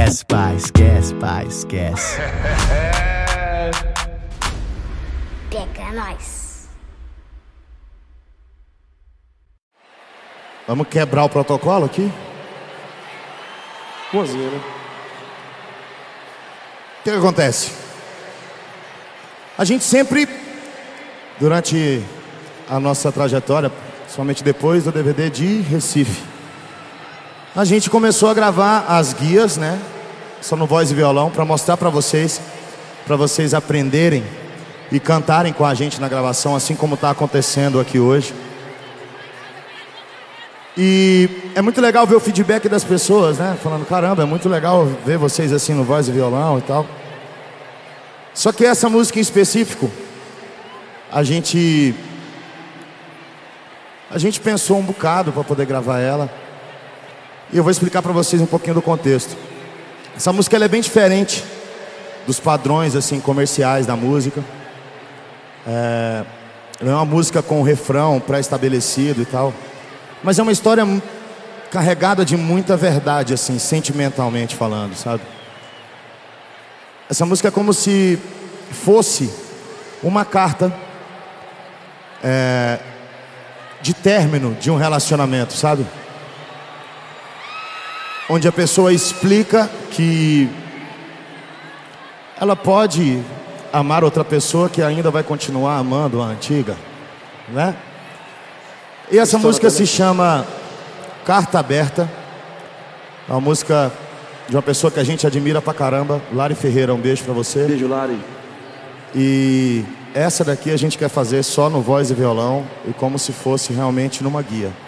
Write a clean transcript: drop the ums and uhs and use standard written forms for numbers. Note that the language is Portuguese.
Esquece, pai, esquece, pai, esquece. Pega nós. Vamos quebrar o protocolo aqui? Boazinha, né? O que acontece? A gente sempre, durante a nossa trajetória, somente depois do DVD de Recife, a gente começou a gravar as guias, né? Só no voz e violão, para mostrar para vocês aprenderem e cantarem com a gente na gravação, assim como está acontecendo aqui hoje. E é muito legal ver o feedback das pessoas, né? Falando, caramba, é muito legal ver vocês assim no voz e violão e tal. Só que essa música em específico, a gente pensou um bocado para poder gravar ela. E eu vou explicar para vocês um pouquinho do contexto. Essa música ela é bem diferente dos padrões assim comerciais da música. Ela é uma música com refrão pré-estabelecido e tal. Mas é uma história carregada de muita verdade, assim, sentimentalmente falando, sabe? Essa música é como se fosse uma carta de término de um relacionamento, sabe? Onde a pessoa explica que ela pode amar outra pessoa que ainda vai continuar amando a antiga, né? E essa música se chama Carta Aberta. É uma música de uma pessoa que a gente admira pra caramba, Lari Ferreira. Um beijo pra você. Beijo, Lari. E essa daqui a gente quer fazer só no voz e violão e como se fosse realmente numa guia.